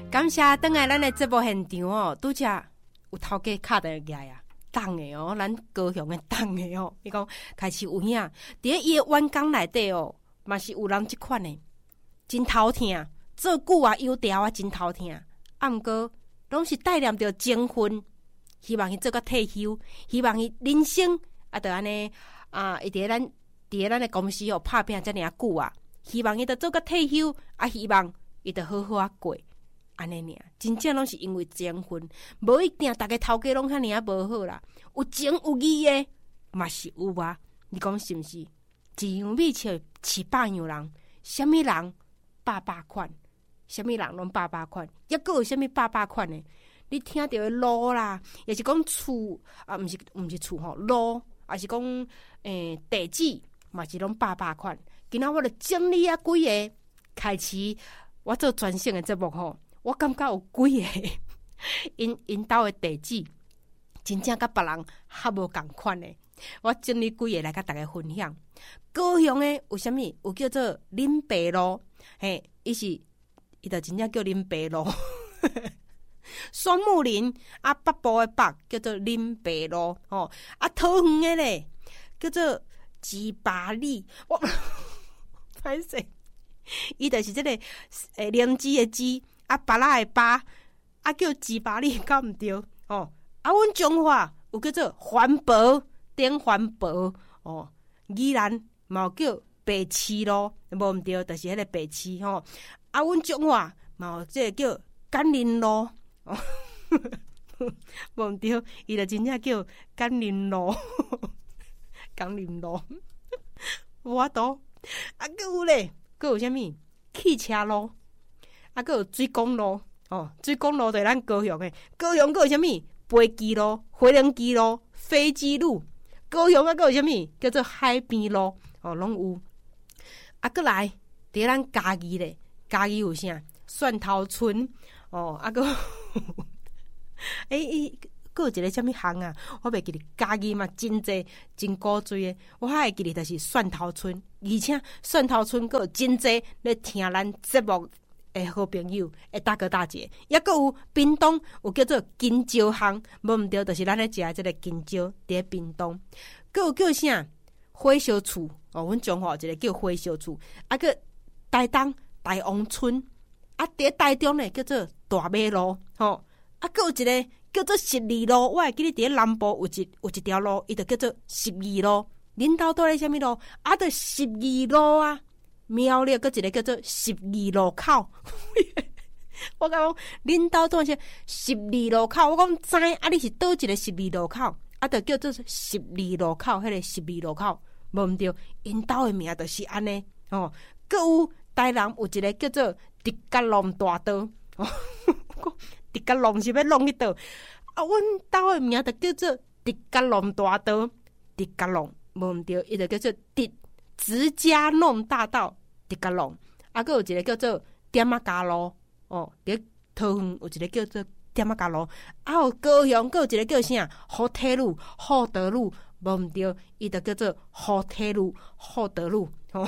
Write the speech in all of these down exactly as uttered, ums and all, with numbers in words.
感谢等来咱的节目现场哦，拄则有头家敲电话啊，党的哦，咱高雄的党的哦，伊讲开始有影，伫咧伊的员工内底哦，嘛是有人即款的，真头疼，做久啊油条啊真头疼，啊毋过拢是带念着情分，希望伊做个退休，希望伊人生啊，着安尼啊，伊伫咱伫咧咱的公司哦拍拼遮尔啊久啊，希望伊着做个退休，啊希望伊着好好啊过。安尼尔，真正拢是因为情分，无一定大家头家拢遐尔啊无好啦。有情有义的嘛是有啊。你讲是毋是？一样米切饲百样人，什么人百百款，什么人拢百百款，抑佫有啥物百百款的？你听到的路啦，也是讲厝啊，毋是毋是厝吼路，也是讲诶、欸、地址嘛是拢百百款。今仔我著整理啊几个，开始我做全省的节目吼。我感觉有几个因因兜的地址，真正甲别人较无共款的。我整理几个来甲大家分享。高雄的有啥物？有叫做林北路，嘿，伊是伊就真正叫林北路。双木林啊，北部的北叫做林北路哦，啊，桃园的咧叫做吉巴里。我歹势，伊就是即、这个诶灵芝的芝。啊，巴拉的巴，啊叫吉巴利，搞毋对哦。啊，阮中华有叫做环保，顶环保哦。宜兰嘛有叫白痴咯，无毋对，就是迄个白痴吼。啊，阮中华嘛有即个叫甘霖路哦，无毋对，伊就真正叫甘霖路，甘霖路。我都啊，佫有咧，佫有啥物汽车路。啊，佫有水公路哦，水公路就是咱高雄的。高雄佫有啥物？飞机路、飞行机路、飞机路。高雄啊，佫有啥物？叫做海边路哦，拢有。啊，佫来伫咱嘉义咧，嘉义有啥？蒜头村哦，啊佫诶诶，佫有一个啥物巷啊？我袂记得。嘉义嘛，真济真古锥的。我还会记得，就是蒜头村，而且蒜头村佫有真济咧听咱节目。诶，好朋友，诶，大哥大姐，抑佫有屏东有叫做金蕉巷，无毋对，就是咱咧食诶即个金蕉，伫咧屏东，佫有叫啥火烧厝哦，阮中华有一个叫火烧厝，啊佫台东大王村，啊伫咧台中咧叫做大马路，吼，啊佫有一个叫做十二路，我会记得伫咧南部有一有一条路，伊就叫做十二路，恁兜倒咧啥物路？啊，着十二路啊。苗栗佫一个叫做十二路口，我讲恁兜倒是十二路口，我讲知啊，你是倒一个十二路口，啊，就叫做十二路口，迄、那个十二路口，无毋对，因兜的名就是安尼哦。佫有台南有一个叫做迪加龙大道，哦，迪加龙是要弄去倒啊？阮兜的名就叫做迪加龙大道，迪加龙无毋对，伊就叫做迪直加弄大道。迪加龙，啊，佫有一个叫做点啊加路哦，伫桃园有一个叫做点啊加路，啊，有高雄佫有一个叫啥好铁路、好德路，无毋对，伊就叫做好铁路、好德路哦。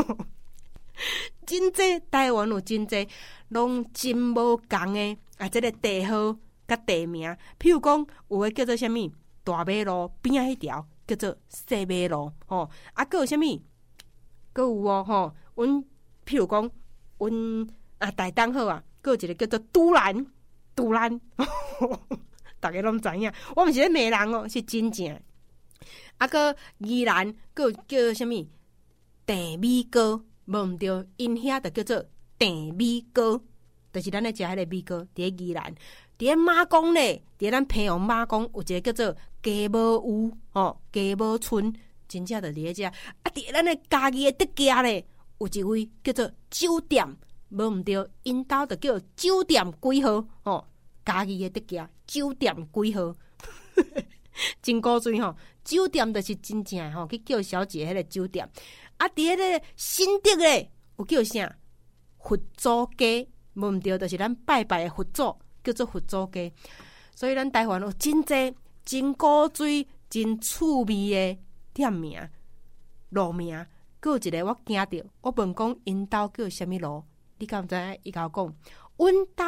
真济台湾有真济，拢真无共诶啊！即、这个地号甲地名，譬如讲有诶叫做啥物大马路边仔迄条叫做细马路吼，啊，佫有啥物？佫有哦吼。阮譬如讲，阮啊台东好啊，佫有一个叫做都兰，都兰，大家拢知影。我毋是咧骂人哦，是真正。啊，佫宜兰佫有叫啥物地米糕，无毋对，因遐就叫做地米糕，就是咱咧食迄个米糕，伫咧宜兰，伫咧马公咧，伫咧咱平阳马公有一个叫做家母屋哦，家母村，真正就伫咧遮。啊，伫咱咧家己诶德家咧。有一位叫做酒店，无毋对，因兜就叫酒店几号哦，家己诶得叫酒店几号，真古锥吼。酒店就是真正吼，去叫小姐迄个酒店。啊，伫迄个新竹咧，有叫啥佛祖街，无毋对，就是咱拜拜诶佛祖，叫做佛祖街。所以咱台湾有真济真古锥、真趣味诶店名、路名。佫有一个我惊着，我问讲因兜叫啥物路，你敢知影？伊甲我讲，阮兜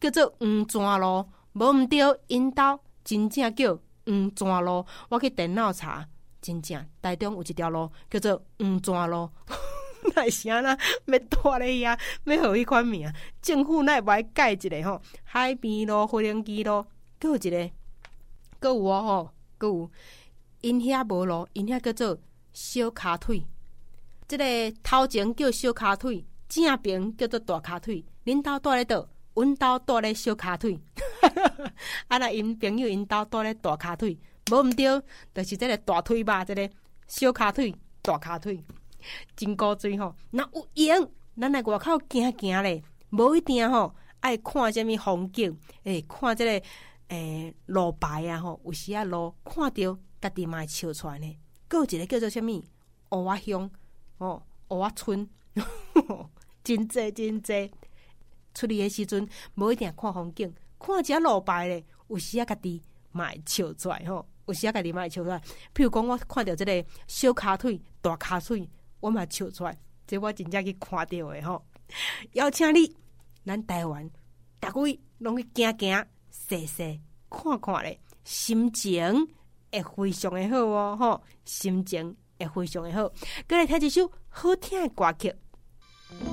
叫做黄泉路，无毋对，因兜真正叫黄泉路。我去电脑查，真正台中有一条路叫做黄泉路。那是安那要住咧遐，要互迄款名？政府那会改一个吼？海边路、飞行机路，搁有一个，搁有哦吼，搁有因遐无路，因遐叫做小骹腿。即、这个头前叫小骹腿，正边叫做大骹腿。恁兜住咧倒？阮兜住咧小骹腿。啊，那因朋友因兜住咧大骹腿，无毋对，就是即个大腿吧，即、这个小骹腿、大骹腿。真古锥吼，若有闲，咱来外口行行咧，无一定吼爱看什么风景，诶、欸，看即、这个诶、欸、路牌啊吼，有时啊路看到家己嘛会笑出来呢。搁有一个叫做什么乌仔乡哦，乌仔村，真济真济。出去的时阵，无一定看风景，看一下路牌咧，有时啊家己嘛会笑出来吼，有时啊家己嘛会笑出来。譬如讲，我看到即个小骹腿、大骹腿。我嘛笑出来，这我真正去看到的吼。邀请你，咱台湾逐位拢去行行、踅踅、看看咧，心情会非常的好哦，吼，心情会非常的好。再来听一首好听的歌曲，